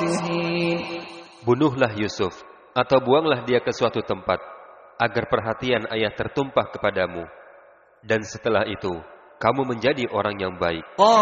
الخاسرين. Bunuhlah Yusuf, atau buanglah dia ke suatu tempat, agar perhatian ayah tertumpah kepadamu. Dan setelah itu, kamu menjadi orang yang baik.